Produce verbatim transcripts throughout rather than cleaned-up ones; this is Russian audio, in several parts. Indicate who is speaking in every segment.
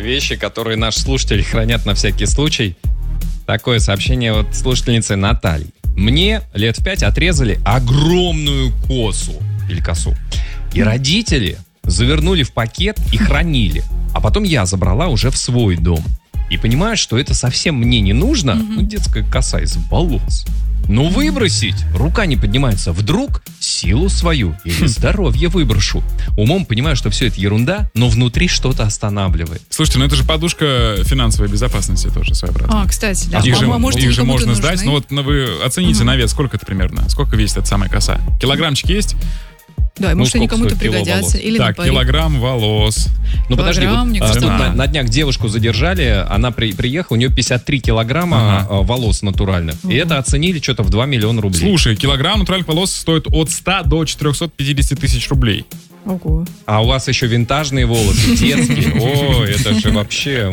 Speaker 1: вещи, которые наши слушатели хранят на всякий случай. Такое сообщение от слушательницы Натальи. Мне лет в пять отрезали огромную косу или косу. И родители завернули в пакет и хранили. А потом я забрала уже в свой дом. И понимаю, что это совсем мне не нужно. Mm-hmm. Ну, детская коса из волос. Но выбросить рука не поднимается. Вдруг силу свою или здоровье выброшу. Умом понимаю, что все это ерунда, но внутри что-то останавливает.
Speaker 2: Слушайте, ну это же подушка финансовой безопасности тоже своеобразная.
Speaker 3: А, кстати, да.
Speaker 2: Их же,
Speaker 3: а, может,
Speaker 2: их же можно
Speaker 3: нужны.
Speaker 2: сдать. Ну вот ну, вы оцените угу. на вес, сколько это примерно? Сколько весит эта самая коса? Килограммчик есть?
Speaker 3: Да, и
Speaker 1: ну,
Speaker 3: может, они кому-то пригодятся. Или
Speaker 2: так, килограмм волос.
Speaker 1: Ну, подожди, вот, а, на, на днях девушку задержали, она при, приехала, у нее пятьдесят три килограмма ага. волос натуральных. Угу. И это оценили что-то в два миллиона рублей.
Speaker 2: Слушай, килограмм натуральных волос стоит от ста до четырехсот пятидесяти тысяч рублей.
Speaker 3: Ого.
Speaker 1: А у вас еще винтажные волосы, детские. О, это же вообще...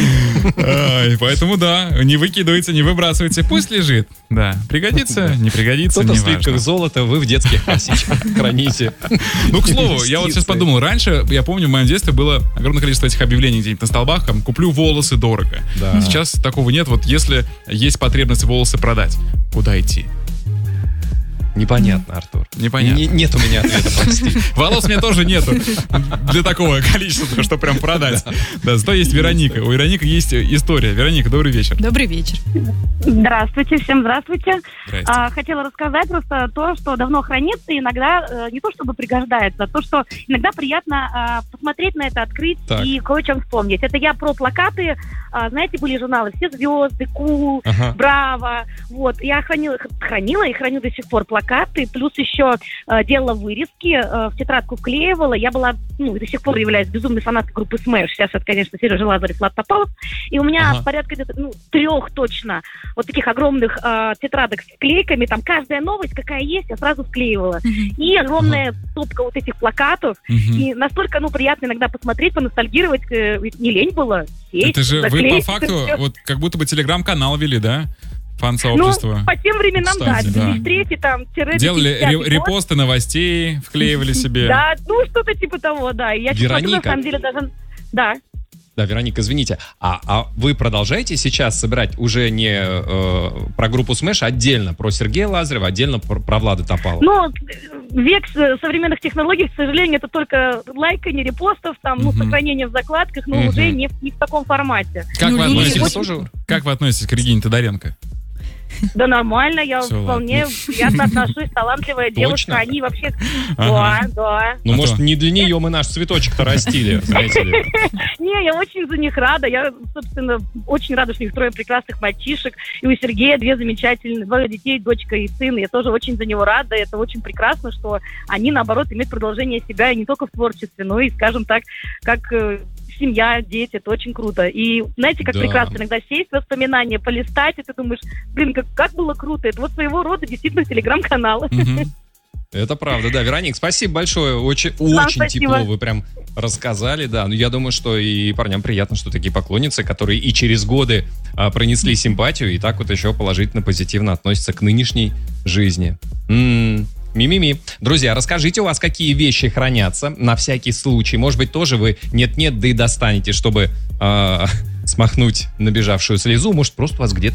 Speaker 2: Поэтому да, не выкидывайте, не выбрасывайте. Пусть лежит. Да, пригодится, не пригодится,
Speaker 1: кто-то
Speaker 2: не
Speaker 1: в слитках золота, вы в детских косичках храните.
Speaker 2: Ну, к слову, я вот сейчас подумал, раньше, я помню, в моем детстве было огромное количество этих объявлений где-нибудь на столбах, там, куплю волосы дорого. Сейчас такого нет. Вот если есть потребность волосы продать, куда идти?
Speaker 1: Непонятно, Артур.
Speaker 2: Непонятно.
Speaker 1: Не, нет у меня ответа, прости.
Speaker 2: Волос мне тоже нету для такого количества, чтобы прям продать. Да, зато есть Вероника. У Вероники есть история. Вероника, добрый вечер.
Speaker 3: Добрый вечер.
Speaker 4: Здравствуйте, всем здравствуйте.
Speaker 2: Здрасте.
Speaker 4: А, хотела рассказать просто то, что давно хранится, и иногда э, не то чтобы пригождается, а то, что иногда приятно э, посмотреть на это, открыть так. и кое о чем вспомнить. Это я про плакаты. Э, знаете, были журналы «Все звезды», «Кул», ага. «Браво». Вот. Я хранила, хранила и храню до сих пор плакаты, плюс еще э, делала вырезки, э, в тетрадку вклеивала. Я была, ну, до сих пор являюсь безумной фанаткой группы Смэш. Сейчас это, конечно, Сережа Лазарев, Влад Топалов. И у меня ага. порядка где-то, ну, трех точно вот таких огромных э, тетрадок с клейками. Там каждая новость, какая есть, я сразу вклеивала. Uh-huh. И огромная uh-huh. стопка вот этих плакатов. Uh-huh. И настолько, ну, приятно иногда посмотреть, поностальгировать. Э, не лень было сесть,
Speaker 2: это же
Speaker 4: заклеить,
Speaker 2: вы по факту вот как будто бы телеграм-канал вели, да? Фан-сообщество.
Speaker 4: Ну, по тем временам,
Speaker 2: кстати,
Speaker 4: да.
Speaker 2: да.
Speaker 4: Третий, там,
Speaker 2: делали ре- репосты новостей, вклеивали себе.
Speaker 4: Да, ну, что-то типа того, да. Я смотрю, на самом деле, даже... Да.
Speaker 1: Да, Вероника, извините, а, а вы продолжаете сейчас собирать уже не э, про группу Смэш, а отдельно про Сергея Лазарева, отдельно про, про Влада Топалова?
Speaker 4: Ну, век современных технологий, к сожалению, это только лайкание, репостов, там, ну, uh-huh. сохранение в закладках, но uh-huh. уже не в, не в таком формате.
Speaker 2: Как,
Speaker 4: ну,
Speaker 2: вы относитесь,
Speaker 4: очень...
Speaker 2: тоже... как вы относитесь к Регине Тодоренко?
Speaker 4: Да нормально, я
Speaker 2: Все,
Speaker 4: вполне приятно отношусь, талантливая девушка, они вообще... Да, да.
Speaker 1: Ну, может, не для нее мы наш цветочек-то растили, знаете ли.
Speaker 4: Не, я очень за них рада, я, собственно, очень рада, что у них трое прекрасных мальчишек, и у Сергея две замечательные, двое детей, дочка и сын, я тоже очень за него рада, это очень прекрасно, что они, наоборот, имеют продолжение себя, и не только в творчестве, но и, скажем так, как... семья, дети, это очень круто. И знаете, как да. прекрасно иногда сесть, воспоминания, полистать, и ты думаешь, блин, как, как было круто. Это вот своего рода действительно телеграм-каналы.
Speaker 1: Угу. Это правда, да. Вероник, спасибо большое. Очень, очень тепло вы прям рассказали, да. Ну, я думаю, что и парням приятно, что такие поклонницы, которые и через годы а, пронесли симпатию, и так вот еще положительно, позитивно относятся к нынешней жизни. М-м. Ми-ми-ми. Друзья, расскажите, у вас какие вещи хранятся на всякий случай. Может быть, тоже вы нет-нет, да и достанете, чтобы э, смахнуть набежавшую слезу. Может, просто у вас где-то